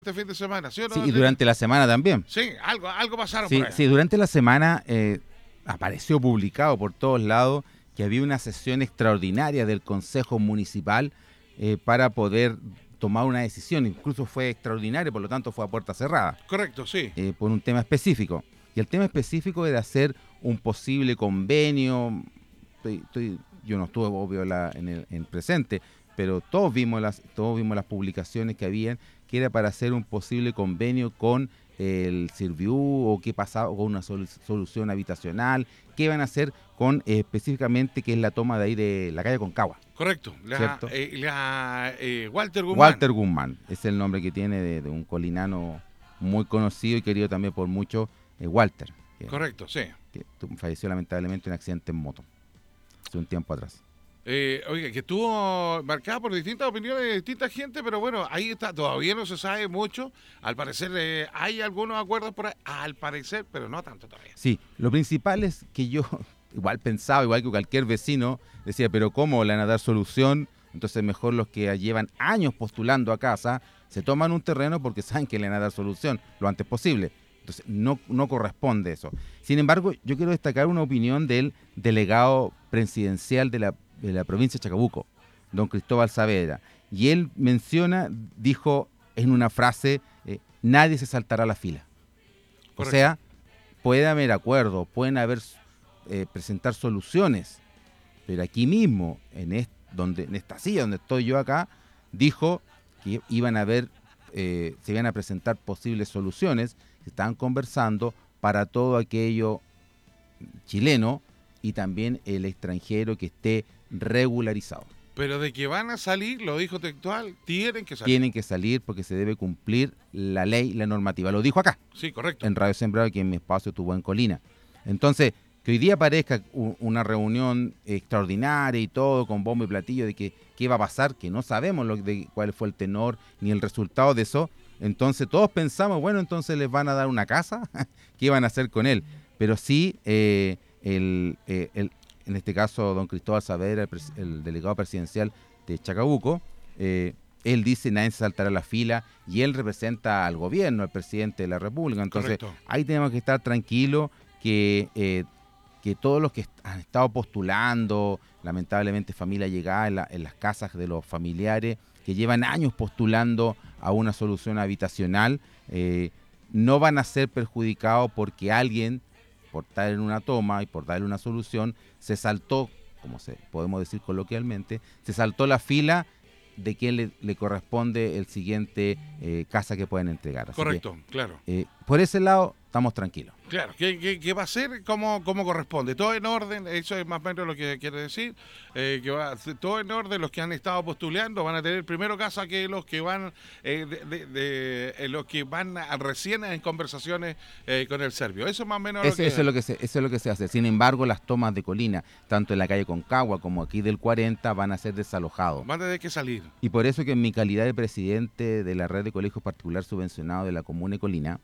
este fin de semana, ¿sí o no? Sí, y durante la semana también. Sí, algo pasaron Sí, por ahí. sí, durante la semana apareció publicado por todos lados que había una sesión extraordinaria del Consejo Municipal para poder tomar una decisión. Incluso fue extraordinario, por lo tanto fue a puerta cerrada, Correcto, sí. por un tema específico. Y el tema específico era hacer un posible convenio. Yo no estuve, obvio, en presente, pero todos vimos las publicaciones que habían, que era para hacer un posible convenio con el Sirviú, o qué pasaba con una solución habitacional, qué van a hacer con específicamente, que es la toma de ahí de la calle Concagua. Correcto. ¿Cierto? Walter Guzmán. Walter Guzmán es el nombre que tiene de un colinano muy conocido y querido también por muchos, Walter, Correcto, sí. que falleció lamentablemente en un accidente en moto hace un tiempo atrás. Oiga, que estuvo marcada por distintas opiniones de distinta gente, pero bueno, ahí está, todavía no se sabe mucho. Al parecer hay algunos acuerdos por ahí, al parecer, pero no tanto todavía. Sí, lo principal es que yo igual pensaba, igual que cualquier vecino, decía, pero ¿cómo le van a dar solución? Entonces mejor los que llevan años postulando a casa se toman un terreno porque saben que le van a dar solución lo antes posible. Entonces no corresponde eso. Sin embargo, yo quiero destacar una opinión del delegado presidencial de la provincia de Chacabuco, don Cristóbal Saavedra. Y él dijo en una frase, nadie se saltará la fila. Correcto. O sea, puede haber acuerdos, pueden presentar soluciones, pero aquí mismo, en esta silla donde estoy yo acá, dijo que se iban a presentar posibles soluciones, se estaban conversando para todo aquello chileno y también el extranjero que esté regularizado. Pero de que van a salir, lo dijo textual, tienen que salir. Tienen que salir porque se debe cumplir la ley, la normativa. Lo dijo acá, Sí, correcto. en Radio Sembrado, que en mi espacio estuvo en Colina. Entonces, que hoy día parezca una reunión extraordinaria y todo, con bombo y platillo, de que qué va a pasar, que no sabemos cuál fue el tenor ni el resultado de eso. Entonces todos pensamos, bueno, entonces les van a dar una casa, ¿qué van a hacer con él? Pero sí, en este caso, don Cristóbal Saavedra, el delegado presidencial de Chacabuco, él dice, nadie se saltará la fila, y él representa al gobierno, al presidente de la República. Entonces, Correcto. ahí tenemos que estar tranquilos que todos los que han estado postulando, lamentablemente familia llegada en las casas de los familiares, que llevan años postulando a una solución habitacional, no van a ser perjudicados porque alguien, por estar en una toma y por darle una solución, se saltó, podemos decir coloquialmente, se saltó la fila de quién le corresponde el siguiente casa que pueden entregar. Así Correcto, claro. por ese lado estamos tranquilos. Claro, que va a ser como corresponde, todo en orden, eso es más o menos lo que quiere decir, que va a ser todo en orden. Los que han estado postulando van a tener primero casa que los que van los que van recién en conversaciones con el serbio. Eso es más o menos Eso es lo que se hace. Sin embargo, las tomas de Colina, tanto en la calle Concagua como aquí del 40, van a ser desalojados. van a tener que salir. Y por eso que en mi calidad de presidente de la red de colegios particular subvencionados de la comuna de Colina,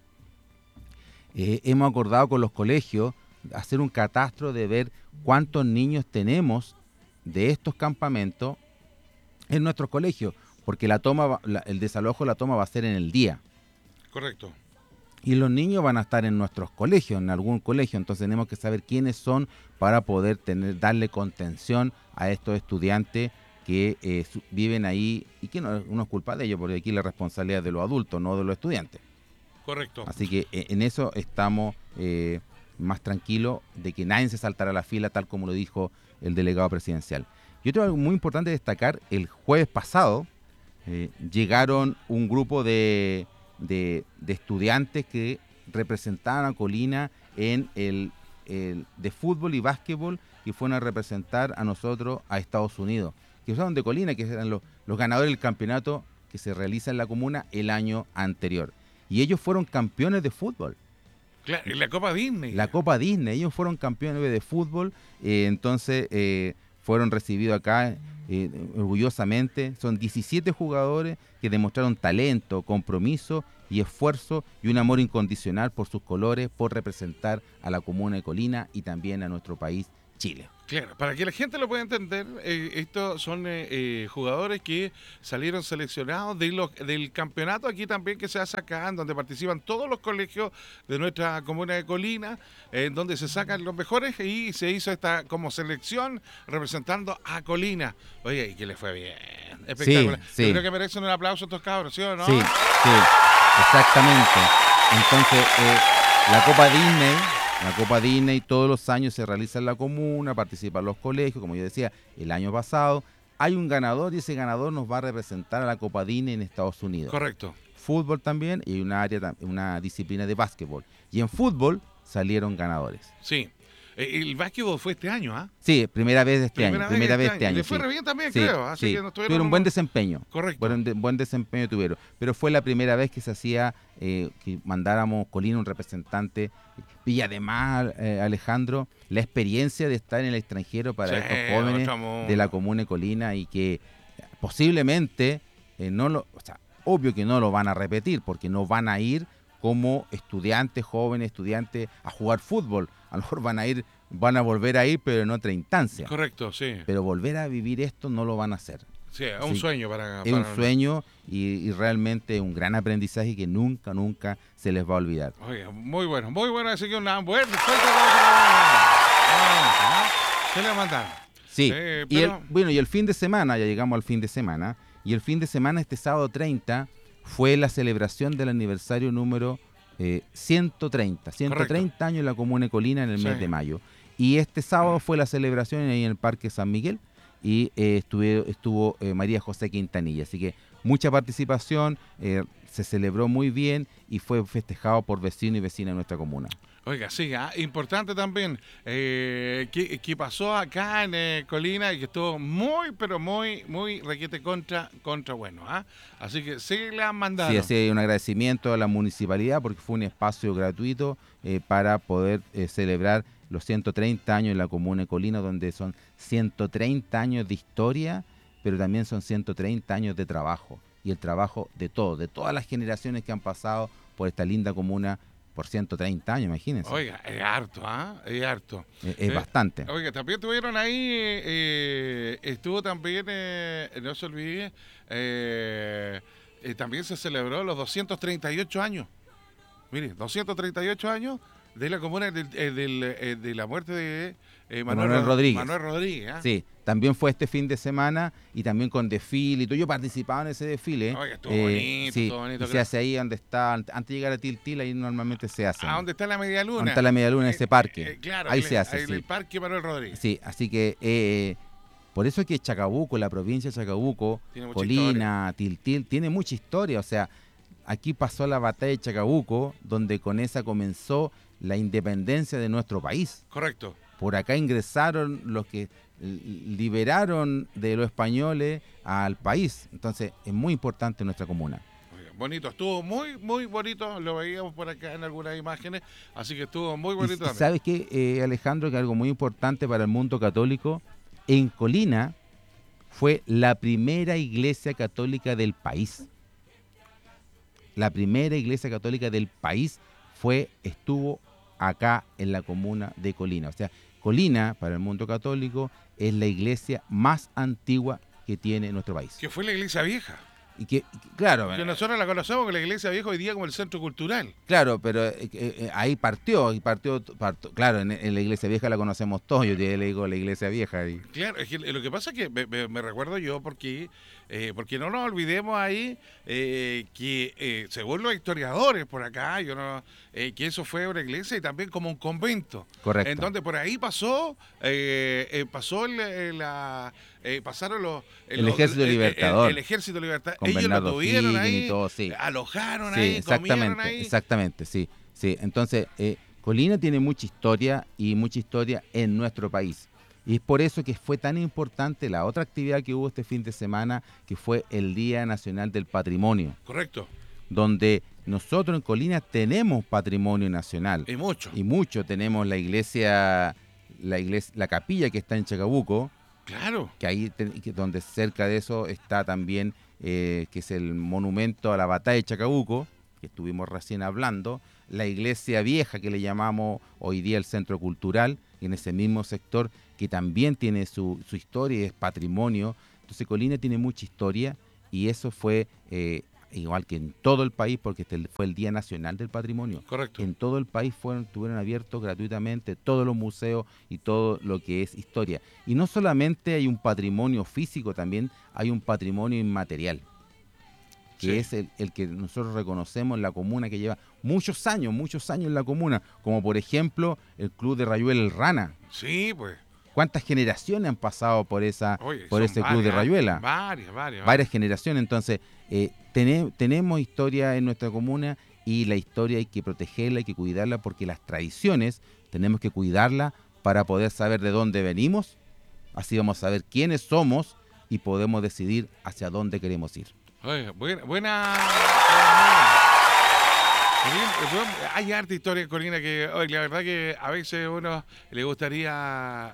hemos acordado con los colegios hacer un catastro de ver cuántos niños tenemos de estos campamentos en nuestros colegios, porque el desalojo, la toma va a ser en el día. Correcto. Y los niños van a estar en nuestros colegios, en algún colegio, entonces tenemos que saber quiénes son para poder darle contención a estos estudiantes que viven ahí, y que no es culpa de ellos, porque aquí la responsabilidad es de los adultos, no de los estudiantes. Correcto. Así que en eso estamos más tranquilos de que nadie se saltará la fila, tal como lo dijo el delegado presidencial. Y otro algo muy importante destacar, el jueves pasado llegaron un grupo de estudiantes que representaban a Colina en el de fútbol y básquetbol, que fueron a representar a nosotros a Estados Unidos, que son de Colina, que eran los ganadores del campeonato que se realiza en la comuna el año anterior. Y ellos fueron campeones de fútbol. Claro, en la Copa Disney. La Copa Disney, ellos fueron campeones de fútbol, entonces fueron recibidos acá orgullosamente. Son 17 jugadores que demostraron talento, compromiso y esfuerzo y un amor incondicional por sus colores, por representar a la comuna de Colina y también a nuestro país Chile. Claro, para que la gente lo pueda entender, estos son jugadores que salieron seleccionados del campeonato aquí también que se hace acá, en donde participan todos los colegios de nuestra comuna de Colina, en donde se sacan los mejores y se hizo esta como selección representando a Colina. Oye, y que le fue bien, espectacular. Sí. Yo creo que merecen un aplauso estos cabros, ¿sí o no? Sí, exactamente. Entonces, la Copa Disney todos los años se realiza en la comuna, participan los colegios, como yo decía, el año pasado. Hay un ganador y ese ganador nos va a representar a la Copa Disney en Estados Unidos. Correcto. Fútbol también y una disciplina de básquetbol. Y en fútbol salieron ganadores. Sí. El básquetbol fue este año, ¿ah? Sí, primera vez de este año. Y le fue re bien también, creo. Así que no tuvieron buen desempeño. Correcto. Buen desempeño tuvieron. Pero fue la primera vez que se hacía, que mandáramos Colina un representante. Y además, Alejandro, la experiencia de estar en el extranjero para estos jóvenes de la comuna de Colina y que posiblemente, obvio que no lo van a repetir porque no van a ir como estudiantes, jóvenes estudiantes a jugar fútbol. A lo mejor van a volver a ir, pero en otra instancia. Correcto, sí. Pero volver a vivir esto no lo van a hacer. Sí, es un sueño Es un sueño y realmente un gran aprendizaje que nunca se les va a olvidar. Oiga, muy bueno, así que una buena se le mandaron. Sí, y el fin de semana, ya llegamos al fin de semana, y el fin de semana, este sábado 30, fue la celebración del aniversario número 130 años en la comuna de Colina en el mes de mayo. Y este sábado fue la celebración ahí en el Parque San Miguel y estuvo María José Quintanilla. Así que mucha participación, se celebró muy bien y fue festejado por vecinos y vecinas de nuestra comuna. Oiga, sí, importante también que pasó acá en Colina y que estuvo muy requete contra bueno, así que se le han mandado. Sí, así un agradecimiento a la municipalidad porque fue un espacio gratuito para poder celebrar los 130 años en la comuna de Colina, donde son 130 años de historia, pero también son 130 años de trabajo y el trabajo de todas las generaciones que han pasado por esta linda comuna por 130 años, imagínense. Oiga, es harto, Es harto. Es bastante. Oiga, también tuvieron ahí, estuvo también, no se olvide, también se celebró los 238 años. Mire, 238 años de la comuna de la muerte de Manuel Rodríguez. Manuel Rodríguez, Sí, también fue este fin de semana y también con desfile y todo. Yo participaba en ese desfile. Oiga, estuvo bonito, sí, estuvo bonito. Y se hace ahí donde está, antes de llegar a Tiltil, ahí normalmente se hace. ¿Dónde está la media luna? ¿Dónde está la media luna en ese parque? Claro, ahí se hace. En el parque Manuel Rodríguez. Sí, así que por eso es que Chacabuco, la provincia de Chacabuco, Colina, Tiltil, tiene mucha historia. O sea, aquí pasó la batalla de Chacabuco, donde con esa comenzó la independencia de nuestro país. Correcto. Por acá ingresaron los que liberaron de los españoles al país. Entonces, es muy importante nuestra comuna. Bonito, estuvo muy bonito, lo veíamos por acá en algunas imágenes, así que estuvo muy bonito. Y ¿sabes qué, Alejandro? Que algo muy importante para el mundo católico, en Colina fue la primera iglesia católica del país. La primera iglesia católica del país estuvo acá en la comuna de Colina. O sea, Colina, para el mundo católico, es la iglesia más antigua que tiene nuestro país. Que fue la iglesia vieja. Claro. Que nosotros la conocemos como la iglesia vieja hoy día como el centro cultural. Claro, pero ahí partió, claro, en la iglesia vieja la conocemos todos, yo le digo la iglesia vieja. Claro, es que lo que pasa es que me recuerdo yo porque no nos olvidemos ahí que según los historiadores por acá, que eso fue una iglesia y también como un convento. Correcto. En donde por ahí pasaron el Ejército Libertador. El Ejército Libertador. Con Ellos Bernardo lo tuvieron Higgins ahí, y todo, sí. Alojaron sí, ahí, comieron ahí. Exactamente, sí. Entonces, Colina tiene mucha historia en nuestro país. Y es por eso que fue tan importante la otra actividad que hubo este fin de semana, que fue el Día Nacional del Patrimonio. Correcto. Donde nosotros en Colina tenemos patrimonio nacional. Y mucho. Y mucho. Tenemos la capilla que está en Chacabuco. Claro. Que ahí, donde cerca de eso está también, que es el monumento a la batalla de Chacabuco. que estuvimos recién hablando, la iglesia vieja que le llamamos hoy día el centro cultural, en ese mismo sector que también tiene su historia y es patrimonio. Entonces Colina tiene mucha historia y eso fue igual que en todo el país, porque este fue el Día Nacional del Patrimonio. Correcto. En todo el país estuvieron abiertos gratuitamente todos los museos y todo lo que es historia. Y no solamente hay un patrimonio físico, también hay un patrimonio inmaterial, que es el que nosotros reconocemos en la comuna, que lleva muchos años en la comuna, como por ejemplo el Club de Rayuela El Rana. Sí, pues. ¿Cuántas generaciones han pasado por ese Club de Rayuela? Varias generaciones. Entonces, tenemos historia en nuestra comuna y la historia hay que protegerla, hay que cuidarla, porque las tradiciones tenemos que cuidarlas para poder saber de dónde venimos. Así vamos a saber quiénes somos y podemos decidir hacia dónde queremos ir. Oye, buena. Hay harta historia en Colina que, oye, la verdad que a veces uno le gustaría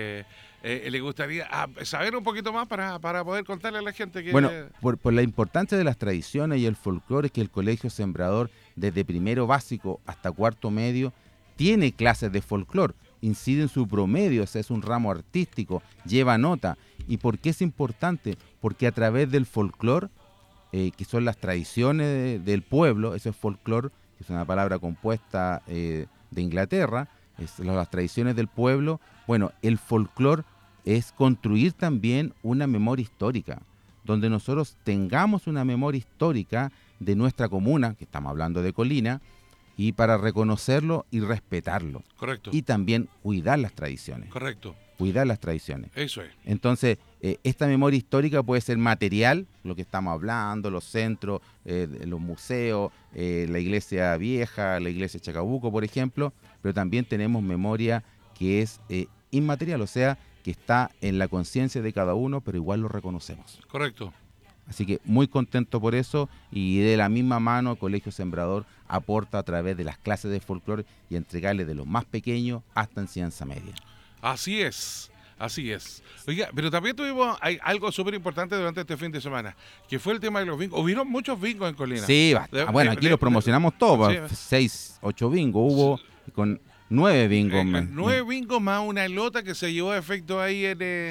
saber un poquito más para poder contarle a la gente que... Bueno, por la importancia de las tradiciones y el folclore, que el Colegio Sembrador, desde primero básico hasta cuarto medio, tiene clases de folclore, incide en su promedio, o sea, es un ramo artístico, lleva nota. ¿Y por qué es importante? Porque a través del folclore, que son las tradiciones del pueblo, eso es folclore, que es una palabra compuesta de Inglaterra, las tradiciones del pueblo. Bueno, el folclore es construir también una memoria histórica, donde nosotros tengamos una memoria histórica de nuestra comuna, que estamos hablando de Colina, y para reconocerlo y respetarlo. Correcto. Y también cuidar las tradiciones. Correcto. Cuidar las tradiciones. Eso es. Entonces, esta memoria histórica puede ser material, lo que estamos hablando, los centros, los museos, la iglesia vieja, la iglesia Chacabuco, por ejemplo, pero también tenemos memoria que es inmaterial, o sea, que está en la conciencia de cada uno, pero igual lo reconocemos. Correcto. Así que muy contento por eso, y de la misma mano el Colegio Sembrador aporta a través de las clases de folclore y entregarle de los más pequeños hasta enseñanza media. Así es. Oiga, pero también tuvimos algo súper importante durante este fin de semana, que fue el tema de los bingos. Hubieron muchos bingos en Colina. Sí, bueno, aquí los promocionamos todos, sí. 6, 8 bingos hubo, con 9 bingos. 9 bingos más una lota que se llevó a efecto ahí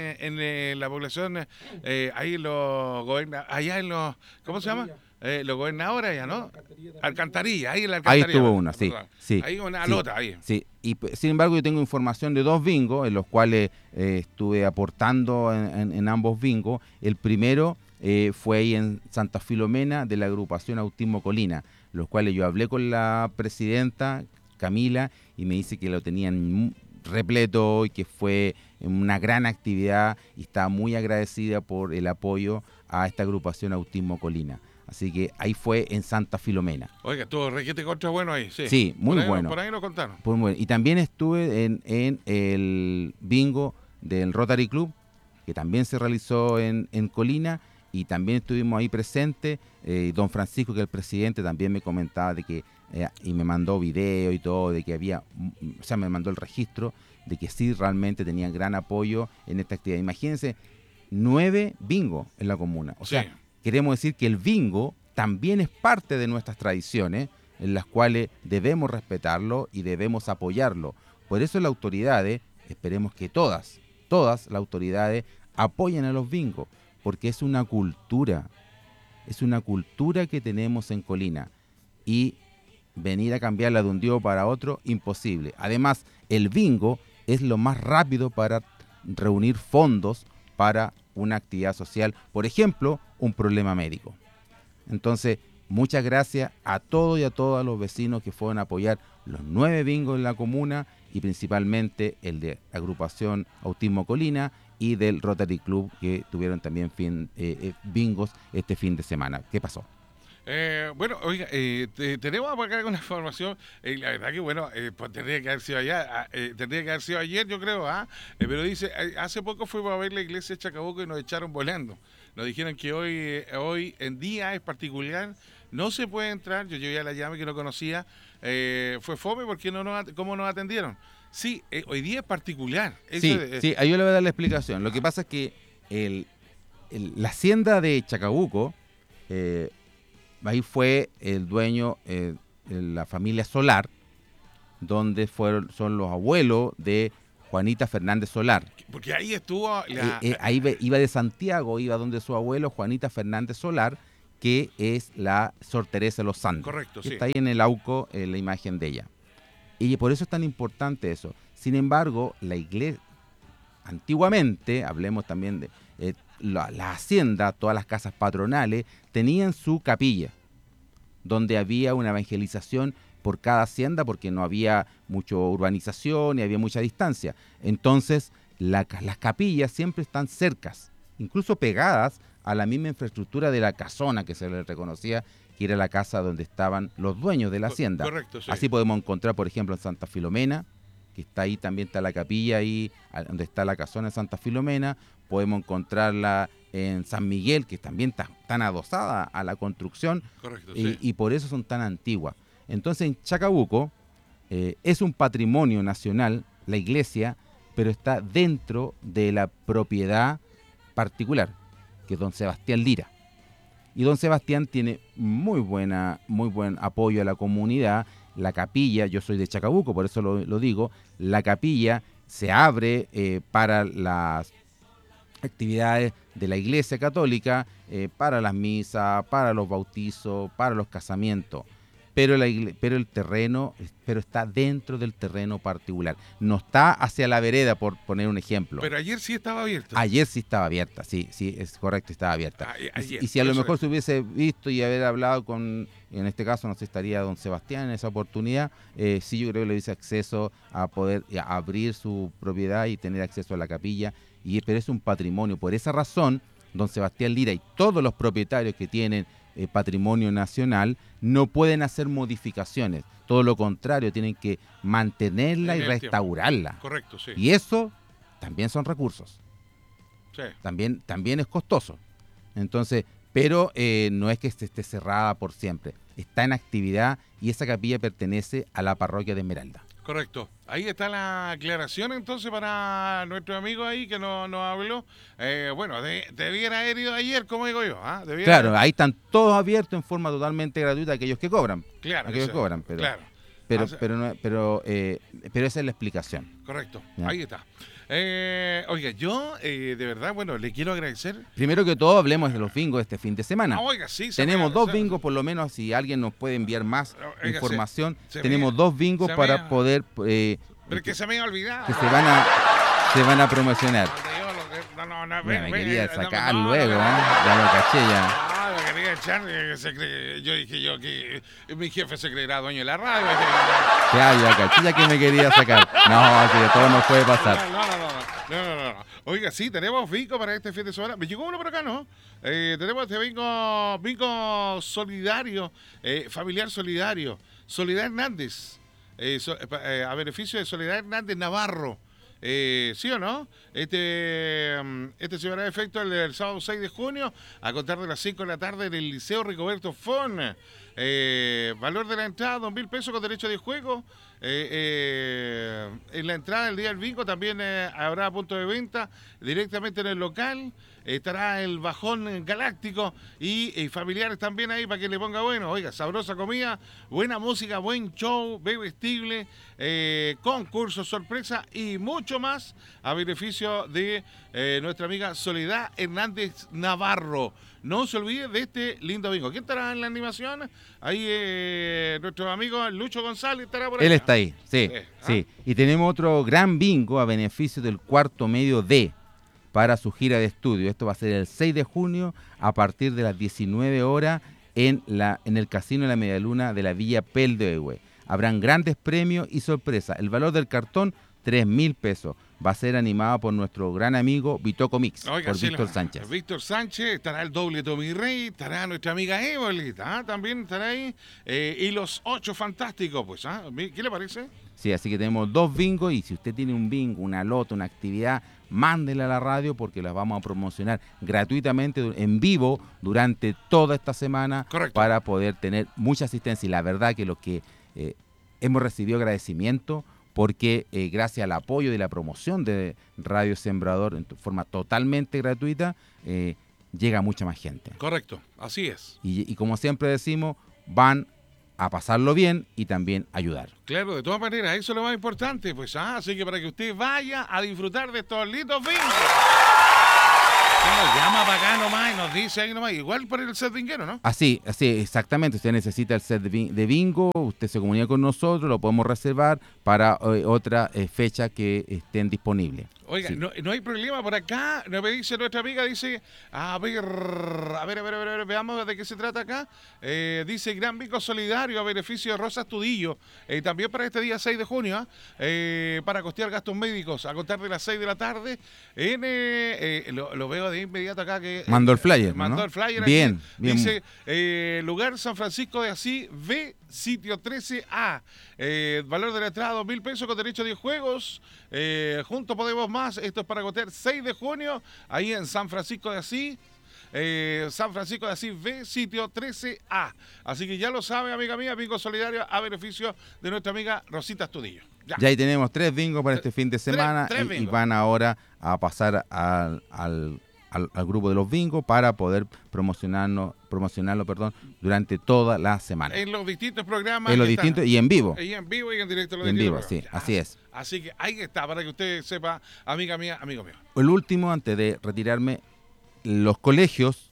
en la población, ahí allá en los, ¿cómo se llama? Los gobernadores allá, ¿no? Alcantarilla, ahí en la Alcantarilla. Ahí estuvo una, sí. Ahí una lota, ahí. Sí, y sin embargo yo tengo información de 2 bingos, en los cuales estuve aportando en ambos bingos. El primero fue ahí en Santa Filomena, de la agrupación Autismo Colina, los cuales yo hablé con la presidenta, Camila, y me dice que lo tenían repleto y que fue una gran actividad y está muy agradecida por el apoyo a esta agrupación Autismo Colina. Así que ahí fue en Santa Filomena. Oiga, estuvo requete contra bueno ahí, sí. Sí, muy bueno. Por ahí lo contaron. Muy bueno. Y también estuve en el bingo del Rotary Club, que también se realizó en Colina, y también estuvimos ahí presentes. Don Francisco, que es el presidente, también me comentaba de que, y me mandó video y todo, de que había, o sea, me mandó el registro, de que sí realmente tenían gran apoyo en esta actividad. Imagínense, 9 bingos en la comuna. O sea, sí. Queremos decir que el bingo también es parte de nuestras tradiciones, en las cuales debemos respetarlo y debemos apoyarlo. Por eso las autoridades, esperemos que todas las autoridades apoyen a los bingos, porque es una cultura que tenemos en Colina, y venir a cambiarla de un día para otro, imposible. Además, el bingo es lo más rápido para reunir fondos para una actividad social, por ejemplo, un problema médico. Entonces, muchas gracias a todos y a todas los vecinos que fueron a apoyar los 9 bingos en la comuna, y principalmente el de agrupación Autismo Colina y del Rotary Club, que tuvieron también bingos este fin de semana. ¿Qué pasó? Bueno, oiga, tenemos acá una información, la verdad que bueno, pues tendría que haber sido allá, tendría que haber sido ayer, yo creo, pero dice, hace poco fuimos a ver la iglesia de Chacabuco y nos echaron volando. Nos dijeron que hoy en día es particular, no se puede entrar. Yo llegué a la llave que no conocía, fue fome porque ¿cómo nos atendieron? Sí, hoy día es particular. Sí, ahí yo le voy a dar la explicación. Lo que pasa es que la hacienda de Chacabuco, ahí fue el dueño, la familia Solar, donde son los abuelos de Juanita Fernández Solar. Porque ahí estuvo... Ahí iba de Santiago, iba donde su abuelo, Juanita Fernández Solar, que es la Sor Teresa de los Santos. Correcto, sí. Está ahí en el AUCO la imagen de ella. Y por eso es tan importante eso. Sin embargo, la iglesia, antiguamente, hablemos también de la hacienda, todas las casas patronales, tenían su capilla, donde había una evangelización por cada hacienda, porque no había mucha urbanización y había mucha distancia. Entonces, las capillas siempre están cercas, incluso pegadas a la misma infraestructura de la casona que se le reconocía, que era la casa donde estaban los dueños de la hacienda. Correcto, sí. Así podemos encontrar, por ejemplo, en Santa Filomena, que está ahí, también está la capilla ahí, donde está la casona de Santa Filomena. Podemos encontrarla en San Miguel, que también está tan adosada a la construcción. Correcto, sí. Y por eso son tan antiguas. Entonces, en Chacabuco es un patrimonio nacional, la iglesia, pero está dentro de la propiedad particular, que es don Sebastián Lira. Y don Sebastián tiene muy buen apoyo a la comunidad. La capilla, yo soy de Chacabuco, por eso lo digo, la capilla se abre para las actividades de la Iglesia Católica, para las misas, para los bautizos, para los casamientos. Pero el terreno, está dentro del terreno particular. No está hacia la vereda, por poner un ejemplo. Pero ayer sí estaba abierta. Ayer sí estaba abierta, sí, es correcto, estaba abierta. Ayer, y si a lo mejor se hubiese visto y haber hablado con, en este caso no sé, estaría don Sebastián en esa oportunidad, sí, yo creo que le hubiese acceso a poder abrir su propiedad y tener acceso a la capilla, pero es un patrimonio. Por esa razón, don Sebastián Lira y todos los propietarios que tienen patrimonio nacional no pueden hacer modificaciones, todo lo contrario, tienen que mantenerla y restaurarla. Correcto, sí. Y eso también son recursos. Sí. También es costoso. Entonces, pero no es que esté cerrada por siempre, está en actividad y esa capilla pertenece a la parroquia de Esmeralda. Correcto. Ahí está la aclaración entonces para nuestro amigo ahí que nos habló. Bueno, debiera haber ido ayer, como digo yo. Claro, ahí están todos abiertos en forma totalmente gratuita, aquellos que cobran. Claro. Aquellos que cobran, pero, claro. pero esa es la explicación. Correcto, ¿Ya? Ahí está. Oiga, yo de verdad, bueno, le quiero agradecer. Primero que todo, hablemos de los bingos de este fin de semana. Oiga, sí. Tenemos dos bingos, por lo menos, si alguien nos puede enviar más información. Se tenemos dos bingos para poder... pero que se me ha olvidado. Que se van a promocionar. Me quería sacar luego, ya lo caché ya. Me quería echar, yo dije que mi jefe se creerá dueño de la radio. Ya caché ya que me quería sacar. No, así que todo nos puede pasar. No. Oiga, sí, tenemos bingo para este fin de semana. Me llegó uno por acá, ¿no? Tenemos este bingo solidario, familiar solidario. Soledad Hernández, a beneficio de Soledad Hernández Navarro. ¿Sí o no? Este se llevará a efecto el sábado 6 de junio a contar de las 5 de la tarde en el Liceo Rigoberto Fon. Valor de la entrada, 2.000 pesos con derecho de juego. En la entrada del día del bingo también habrá punto de venta directamente en el local. Estará el bajón galáctico y familiares también ahí para que le ponga bueno. Oiga, sabrosa comida, buena música, buen show, bebestible, concursos, sorpresa y mucho más a beneficio de nuestra amiga Soledad Hernández Navarro. No se olvide de este lindo bingo. ¿Quién estará en la animación? Ahí nuestro amigo Lucho González estará por ahí. Él está ahí, sí. Y tenemos otro gran bingo a beneficio del cuarto medio D para su gira de estudio. Esto va a ser el 6 de junio a partir de las 19 horas en el Casino de la Medialuna de la Villa Pel de Oehue. Habrán grandes premios y sorpresas. El valor del cartón, 3.000 pesos. Va a ser animado por nuestro gran amigo Vitoco Mix, por Víctor Sánchez. Víctor Sánchez, estará el doble Tommy Rey, estará nuestra amiga Evoli, también estará ahí. Y los 8 fantásticos, pues. ¿Qué le parece? Sí, así que tenemos dos bingos y si usted tiene un bingo, una lota, una actividad, mándela a la radio porque las vamos a promocionar gratuitamente en vivo durante toda esta semana. Correcto. Para poder tener mucha asistencia. Y la verdad que los que hemos recibido agradecimiento porque gracias al apoyo de la promoción de Radio Sembrador en forma totalmente gratuita, llega mucha más gente. Correcto, así es. Y como siempre decimos, van a pasarlo bien y también ayudar. Claro, de todas maneras, eso es lo más importante, pues, así que para que usted vaya a disfrutar de estos lindos bingos. Nos llama para acá nomás y nos dice ahí nomás, igual por el set binguero, ¿no? Así, exactamente. Usted necesita el set de bingo, usted se comunica con nosotros, lo podemos reservar para otra fecha que estén disponibles. Oiga, Sí. no hay problema por acá. Me dice nuestra amiga, dice, a ver, veamos de qué se trata acá. Dice Gran Bingo Solidario a beneficio de Rosa Astudillo. También para este día 6 de junio, para costear gastos médicos a contar de las 6 de la tarde. Lo veo de inmediato acá que... Mandó el flyer, Mandó ¿no? el flyer Bien, aquí. bien. Dice, lugar San Francisco de Asís, B, sitio 13A. Valor de la entrada, 2.000 pesos con derecho a 10 juegos. Juntos podemos más. Esto es para cotear 6 de junio, ahí en San Francisco de Asís. San Francisco de Asís B, sitio 13A. Así que ya lo sabe, amiga mía, bingo solidario a beneficio de nuestra amiga Rosita Astudillo. Ya ahí tenemos 3 bingos para este fin de semana tres y bingos. van ahora a pasar al grupo de los bingos para poder promocionarlo durante toda la semana. En los distintos programas. En los que están. distintos y en vivo. Y en vivo y en directo. En vivo, sí, así es. Así que ahí está, para que usted sepa, amiga mía, amigo mío. El último, antes de retirarme, los colegios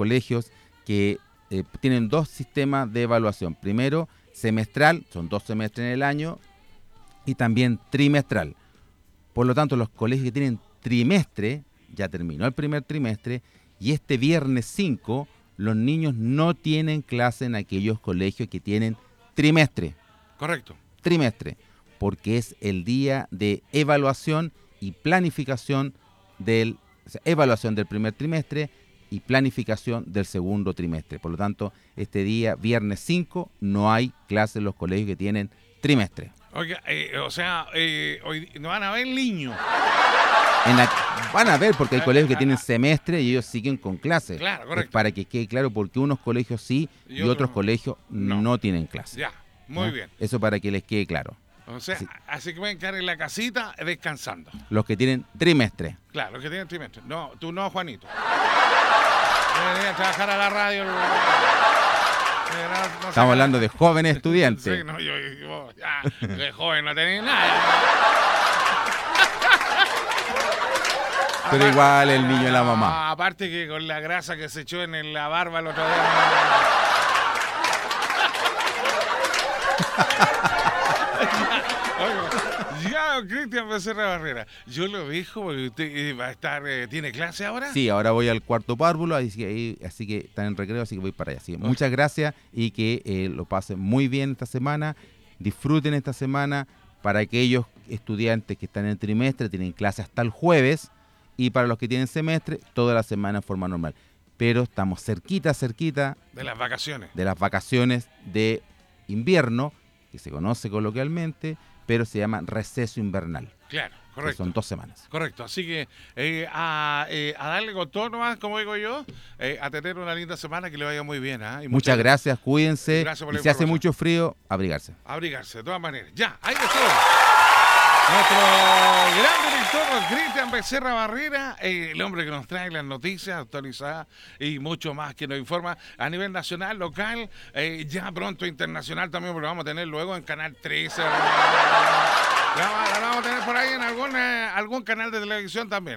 que tienen 2 sistemas de evaluación. Primero, semestral, son 2 semestres en el año, y también trimestral. Por lo tanto, los colegios que tienen trimestre, ya terminó el primer trimestre, y este viernes 5, los niños no tienen clase en aquellos colegios que tienen trimestre. Correcto. Trimestre, porque es el día de evaluación y planificación evaluación del primer trimestre y planificación del segundo trimestre. Por lo tanto, este día, viernes 5, no hay clase en los colegios que tienen trimestre. Oiga, hoy no van a ver niños. Van a ver, porque hay colegios que tienen semestre y ellos siguen con clase. Claro, correcto. Es para que quede claro, porque unos colegios sí y otros colegios no tienen clase. Ya, muy ¿Ya? bien. Eso para que les quede claro. O sea, Sí. así que pueden quedar en la casita descansando. Los que tienen trimestre. Claro, los que tienen trimestre. No, tú no, Juanito. Debería trabajar a la radio. Estamos hablando de jóvenes estudiantes. Sí, no, yo ya, de joven no tenía nada. Pero igual el niño y la mamá. Aparte que con la grasa que se echó en la barba el otro día. Oiga, ya, Cristian Becerra Barrera, yo lo dejo porque usted va a estar, ¿tiene clase ahora? Sí, ahora voy al cuarto párvulo, así que están en recreo, así que voy para allá. Así que muchas gracias y que lo pasen muy bien esta semana, disfruten esta semana. Para aquellos estudiantes que están en trimestre, tienen clase hasta el jueves, y para los que tienen semestre, toda la semana en forma normal. Pero estamos cerquita De las vacaciones. de las vacaciones de invierno, que se conoce coloquialmente, pero se llama receso invernal. Claro, Que correcto. son 2 semanas. Correcto, así que a darle con todo nomás, como digo yo, a tener una linda semana, que le vaya muy bien. Y Muchas gracias, cuídense. Gracias por la Y si hace información. mucho frío, abrigarse. Abrigarse, de todas maneras. Ya, ahí estuvo. Nuestro gran director, Cristian Becerra Barrera, el hombre que nos trae las noticias actualizadas y mucho más, que nos informa a nivel nacional, local, ya pronto internacional también, porque lo vamos a tener luego en Canal 13. La vamos a tener por ahí en algún canal de televisión también.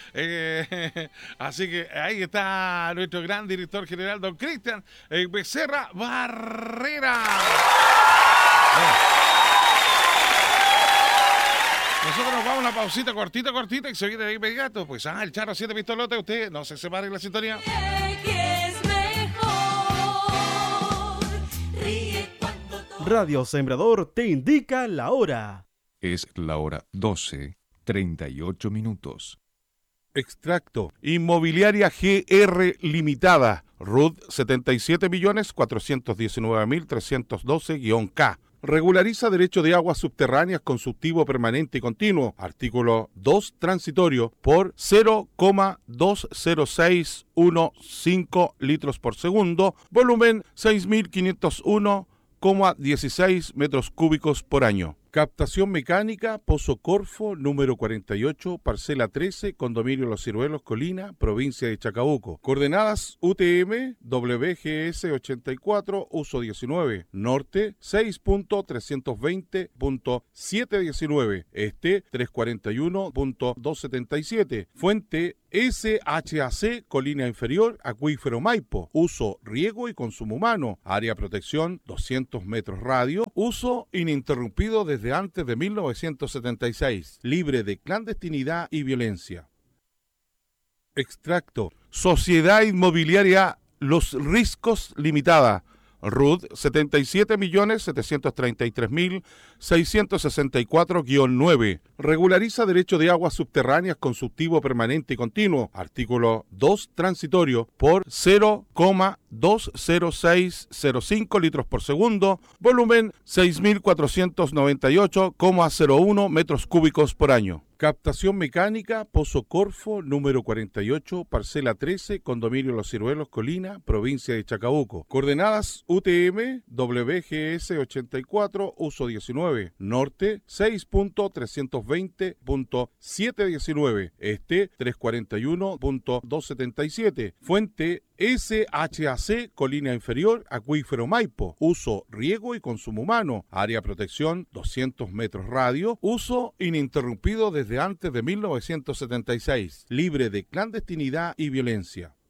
Así que ahí está nuestro gran director general, don Cristian Becerra Barrera. Nosotros nos vamos a una pausita cortita y se viene de inmediato. Pues el Charro 7 Pistolote, usted no se separe de la sintonía. Radio Sembrador te indica la hora. Es la hora 12:38. Extracto. Inmobiliaria GR Limitada. RUT 77.419.312-K. Regulariza derecho de aguas subterráneas constructivo permanente y continuo. Artículo 2 transitorio por 0,20615 litros por segundo. Volumen 6.501,16 metros cúbicos por año. Captación mecánica, Pozo Corfo, número 48, parcela 13, condominio Los Ciruelos, Colina, provincia de Chacabuco. Coordenadas UTM, WGS 84, uso 19, norte 6.320.719, este 341.277, fuente SHAC, Colina Inferior, Acuífero Maipo, uso, riego y consumo humano, área protección 200 metros radio, uso ininterrumpido desde antes de 1976, libre de clandestinidad y violencia. Extracto. Sociedad Inmobiliaria Los Riscos Limitada. RUD 77.733.664-9. Regulariza derecho de aguas subterráneas consultivo permanente y continuo. Artículo 2 transitorio por 0,20605 litros por segundo. Volumen 6.498,01 metros cúbicos por año. Captación mecánica, Pozo Corfo, número 48, parcela 13, condominio Los Ciruelos, Colina, provincia de Chacabuco. Coordenadas UTM, WGS 84, uso 19, norte 6.320.719, este 341.277, fuente SHAC, Colina Inferior, Acuífero Maipo, uso, riego y consumo humano, área protección 200 metros radio, uso ininterrumpido desde antes de 1976, libre de clandestinidad y violencia.